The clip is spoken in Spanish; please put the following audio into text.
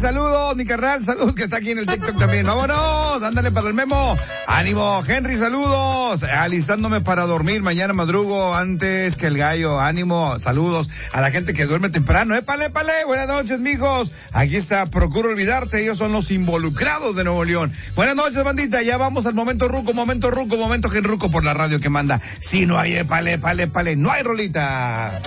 saludos, mi carnal, saludos que está aquí en el TikTok también. Vámonos, ándale para el Memo. Ánimo, Henry, saludos. Alistándome para dormir, mañana madrugo antes que el gallo. Ánimo, saludos a la gente que duerme temprano. Épale. Buenas noches, mijos. Aquí está, procuro olvidarte, ellos son los involucrados de Nuevo León. Buenas noches, bandita, ya vamos al momento genruco por la radio que manda. Si no hay épale, no hay rolita.